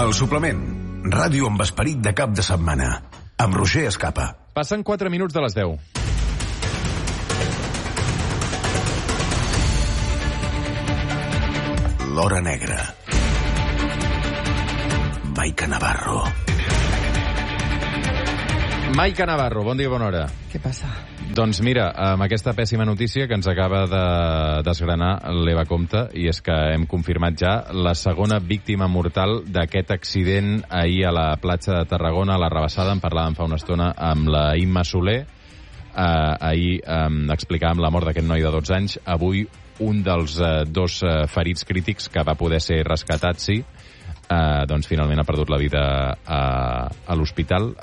El suplement. Ràdio amb esperit de cap de setmana. Amb Roger Escapa. Passen 4 minuts de les 10. L'hora negra. Maica Navarro. Maica Navarro, bon dia, bona hora. Què passa? Doncs mira, amb aquesta pèssima notícia que ens acaba de desgranar l'Eva Compte, i és que hem confirmat ja la segona víctima mortal d'aquest accident ahir a la platja de Tarragona, a la Rabassada. En parlàvem fa una estona amb la Imma Soler. Ahir explicàvem la mort d'aquest noi de 12 anys. Avui un dels dos ferits crítics que va poder ser rescatat, sí, doncs finalment ha perdut la vida a l'hospital.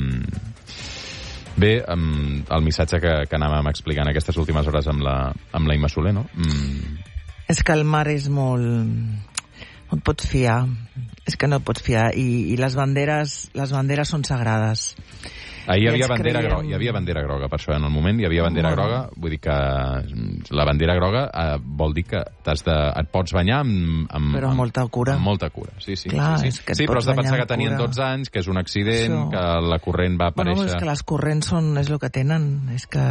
Bé, el missatge que anàvem explicant aquestes últimes hores amb la Imma Soler, no? És que el mar és molt... No et pots fiar. És que no et pots fiar. I les banderes són sagrades. Ahir hi havia bandera groga, per això. En el moment hi havia bandera groga. Vull dir que la bandera groga vol dir que et pots banyar però amb molta cura. Amb molta cura, sí. Clar, sí. Sí, però has de pensar que tenien 12 anys, que és un accident, que la corrent va aparèixer... Bueno, és que les corrents és el que tenen. És que...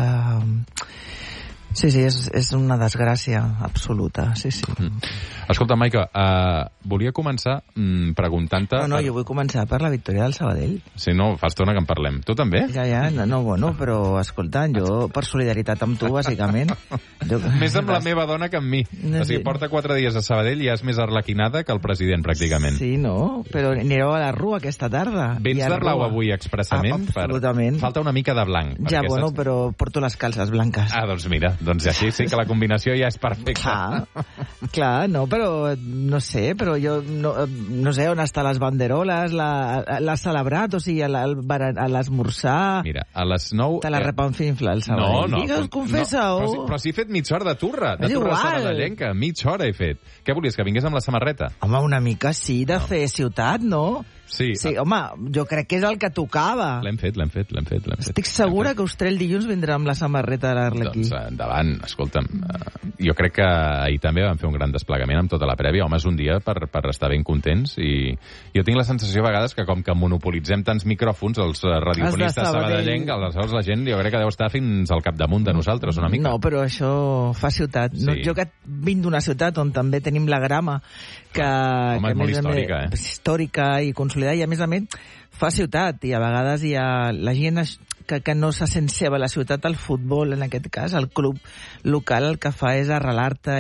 Sí, és una desgràcia absoluta, sí. Escolta, Maica, volia començar preguntant-te... No, jo vull començar per la victòria del Sabadell. Sí, no, fa estona que en parlem. Tu també? Ja, no, bueno, però escolta, jo per solidaritat amb tu, bàsicament... Més amb la meva dona que amb mi. O sigui, porta 4 dies a Sabadell i ja és més arlequinada que el president, pràcticament. Sí, no, però anireu a la Rua aquesta tarda. Vens de blau avui expressament? Absolutament. Falta una mica de blanc. Ja, bueno, però porto les calces blanques. Doncs mira, doncs així sí que la combinació ja és perfecta. Clar, no, però no sé, però jo no sé on estan les banderoles, l'has celebrat, o sigui, a l'esmorzar... Mira, a les 9... Te la repanfinfla el Sabadell. No. Digues, confessa-ho. Però si he fet mitja hora de turra sabadellenca, mitja hora he fet. Què volies, que vingués amb la samarreta? Home, una mica sí, de fer ciutat, no? Sí, home, jo crec que és el que tocava. L'hem fet. Estic segura que Ostrell dilluns vindrà amb la samarreta de l'Arlequí. Doncs endavant, escolta'm. Jo crec que ahir també vam fer un gran desplegament amb tota la prèvia. Home, és un dia per estar ben contents, i jo tinc la sensació a vegades que com que monopolitzem tants micròfons, els radiofonistes sabadellencs, aleshores la gent jo crec que deu estar fins al capdamunt de nosaltres una mica. No, però això fa ciutat. Sí. No, jo que vinc d'una ciutat on també tenim la Grama, que és molt històrica, històrica i consolidada, i a més fa ciutat, i a vegades hi ha la gent que no se sent seva la ciutat, el futbol, en aquest cas, el club local, el que fa és arrelar-te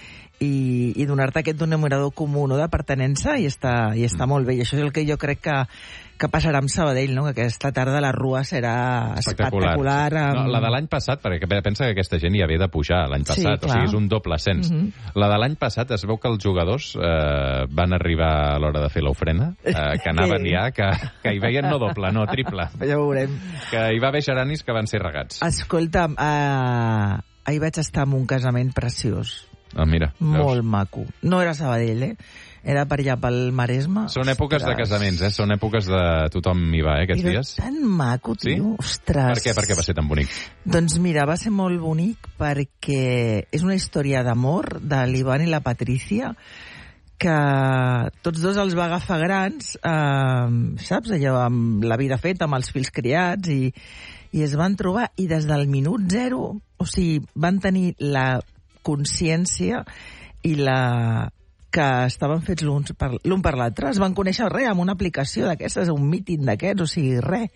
i donar-te aquest denominador comú, no?, de pertenença, i està molt bé. I això és el que jo crec que passarà amb Sabadell, no?, que aquesta tarda la Rua serà espectacular. No, la de l'any passat, perquè pensa que aquesta gent ja ve de pujar l'any passat, o sigui, és un doble ascens. La de l'any passat es veu que els jugadors van arribar a l'hora de fer l'ofrena, que anaven ja, que hi veien no doble, no triple. Ja ho veurem. Que hi va haver geranis que van ser regats. Escolta'm, ahir vaig estar en un casament preciós. Mira, molt maco. No era Sabadell, era per allà pel Maresme. Són èpoques de casaments, són èpoques de tothom hi va, aquests dies. Era tan maco, tio. Sí? Ostres. Per què va ser tan bonic? Doncs mira, va ser molt bonic perquè és una història d'amor de l'Ivan i la Patricia, que tots dos els va agafar grans, saps, allò amb la vida feta, amb els fills criats, i es van trobar, i des del minut zero, o sigui, van tenir la consciència i que estaven fets l'un per l'altre. Es van conèixer amb una aplicació d'aquestes, un míting d'aquests, o sigui, res.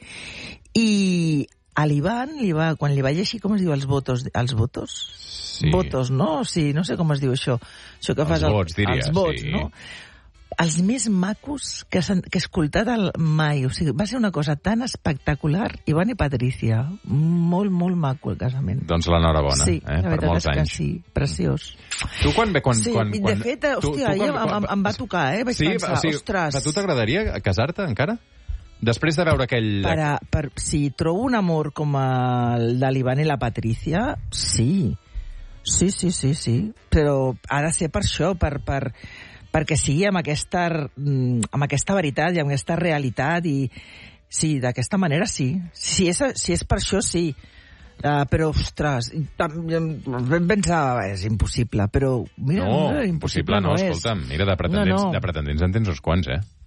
I a l'Ivan, quan li va llegir, com es diu, els votos? Sí. Votos, no? O sigui, no sé com es diu això. Això que fas vots, diria. Els vots, sí. No? Els més macos que he escoltat mai. O sigui, va ser una cosa tan espectacular. Ivan i Patricia. Molt, molt maco el casament. Doncs l'enhorabona, sí, per molts anys. Sí, preciós. Tu quan... Sí, de fet, hòstia, em va tocar, Vaig pensar, ostres... A tu t'agradaria casar-te encara? Després de veure aquell... Si trobo un amor com el de l'Ivan i la Patricia, sí. Sí. Però ha de ser per això, perquè sigui amb aquesta veritat i amb aquesta realitat, i sí, d'aquesta manera sí. Si és per això, sí. Però, ostres, vam pensar, és impossible, però... Mira, no, impossible no, escolta'm, mira, de pretendents en tens uns quants,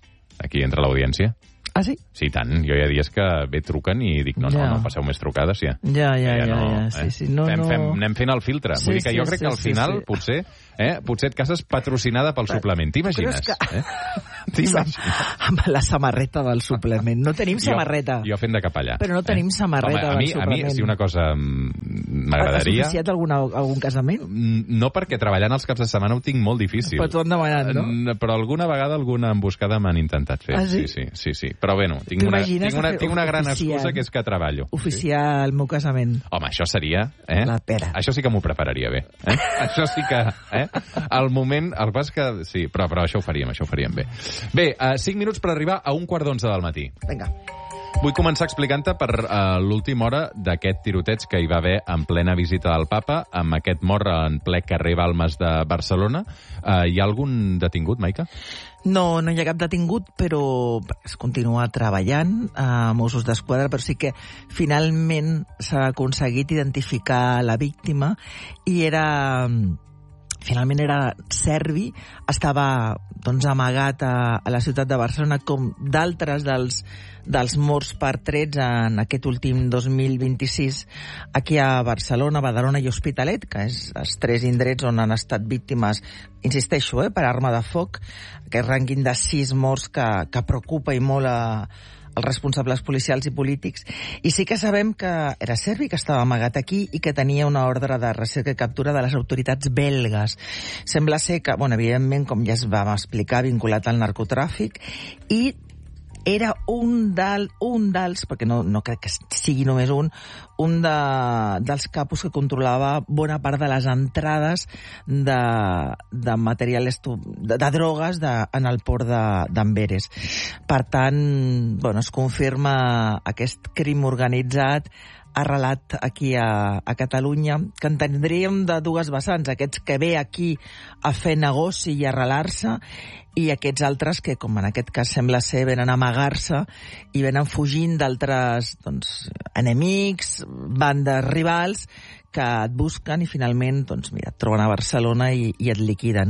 aquí entra l'audiència. Ah, sí? Sí, tant. Jo hi ha dies que bé truquen i dic, no, passeu més trucades, ja. Ja, sí. Anem fent el filtre. Vull dir que jo crec que al final, potser et cases patrocinada pel suplement. T'imagines? T'imagines? Amb la samarreta del suplement. No tenim samarreta. Jo fent de capellà. Però no tenim samarreta del suplement. A mi, si una cosa m'agradaria... Has oficiat algun casament? No, perquè treballant els caps de setmana ho tinc molt difícil. Però t'ho han demanat, no? Però alguna vegada alguna emboscada m'han intentat fer. Ah, sí? Sí. Però bueno, tinc una gran excusa, que és que treballo. Oficiar el meu casament. Home, això seria... La pera. Això sí que m'ho prepararia bé. Això sí que... Al moment... El pas que... Sí, però això ho faríem bé. Bé, 5 minuts per arribar a 1:15 del matí. Vinga. Vull començar explicant-te per l'última hora d'aquest tiroteig que hi va haver en plena visita del papa, amb aquest mort en ple carrer Balmes de Barcelona. Hi ha algun detingut, Maica? No hi ha cap detingut, però es continua treballant a Mossos d'Esquadra, però sí que finalment s'ha aconseguit identificar la víctima i finalment era serbi, estava amagat a la ciutat de Barcelona, com d'altres dels morts per trets en aquest últim 2026 aquí a Barcelona, Badalona i Hospitalet, que és els 3 indrets on han estat víctimes, insisteixo, per arma de foc, aquest rànquing de 6 morts que preocupa i molt els responsables policials i polítics. I sí que sabem que era serbi, que estava amagat aquí i que tenia una ordre de recerca i captura de les autoritats belgues. Sembla ser que, evidentment, com ja es va explicar, vinculat al narcotràfic, i era un dels, perquè no crec que sigui només dels capos que controlava bona part de les entrades de material, de drogues en el port d'Amberes. Per tant, es confirma aquest crim organitzat arrelat aquí a Catalunya, que entendríem de dues vessants, aquests que ve aquí a fer negoci i arrelar-se, i aquests altres que, com en aquest cas sembla ser, venen a amagar-se i venen fugint d'altres enemics, bandes rivals, que et busquen i finalment et troben a Barcelona i et liquiden.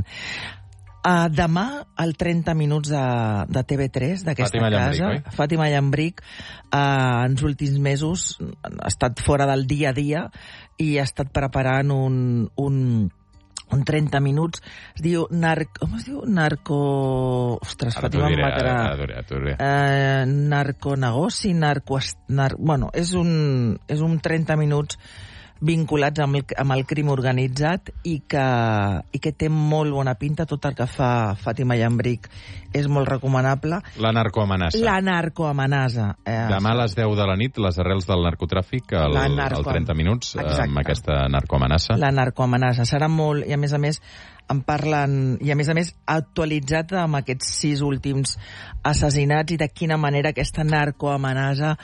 Demà, al 30 minuts de TV3, d'aquesta casa, Fàtima Llambric, en els últims mesos ha estat fora del dia a dia i ha estat preparant un 30 minuts, es diu com es diu? Ostres, Fàtima em matarà. Narconegoci, bueno, és un 30 minuts vinculats amb el crim organitzat i que té molt bona pinta. Tot el que fa Fàtima Llambric és molt recomanable. La narcoamenaça. Demà a les 10 de la nit, les arrels del narcotràfic, al 30 minuts, amb aquesta narcoamenaça. La narcoamenaça. Serà molt, i a més en parlen, i a més actualitzat amb aquests 6 últims assassinats i de quina manera aquesta narcoamenaça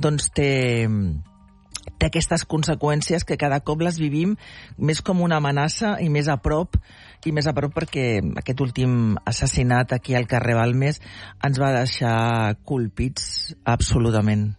té aquestes conseqüències que cada cop les vivim més com una amenaça i més a prop perquè aquest últim assassinat aquí al carrer Balmes ens va deixar colpits absolutament.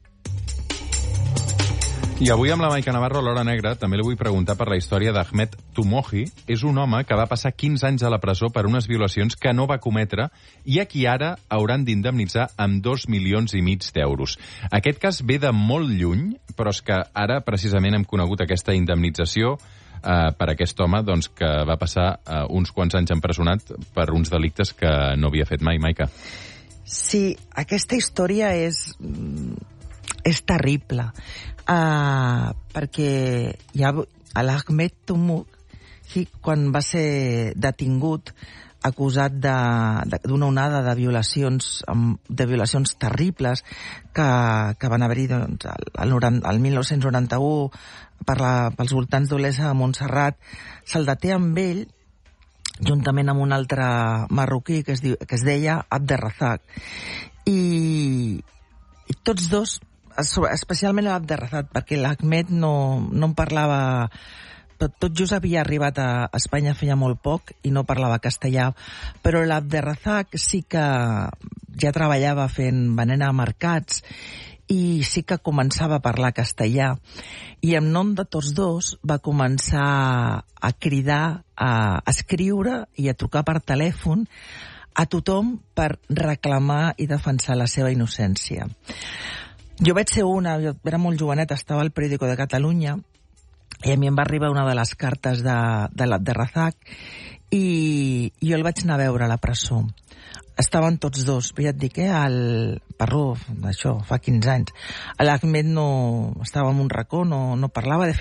I avui amb la Maica Navarro a l'Hora Negra també li vull preguntar per la història d'Ahmed Toumohi. És un home que va passar 15 anys a la presó per unes violacions que no va cometre i a qui ara hauran d'indemnitzar amb 2,5 milions d'euros. Aquest cas ve de molt lluny, però és que ara precisament hem conegut aquesta indemnització per aquest home que va passar uns quants anys empresonat per uns delictes que no havia fet mai, Maica. Sí, aquesta història és terrible. Perquè l'Ahmed Toumohi, quan va ser detingut acusat d'una onada de violacions terribles que van haver-hi al 1991 pels voltants d'Olesa de Montserrat, se'l deté amb ell juntament amb un altre marroquí que es deia Abderrazak, i tots dos, especialment l'Abderrazak, perquè l'Ahmed no en parlava, tot just havia arribat a Espanya feia molt poc i no parlava castellà, però l'Abderrazak sí que ja treballava venent a mercats i sí que començava a parlar castellà, i en nom de tots dos va començar a cridar, a escriure i a trucar per telèfon a tothom per reclamar i defensar la seva innocència. Jo vaig ser jo era molt joveneta, estava al Periódico de Catalunya, i a mi em va arribar una de les cartes de Razak, i jo el vaig anar a veure a la presó. Estaven tots dos, ja et dic, parlo d'això, fa 15 anys. L'Ahmed no estava en un racó, no parlava, de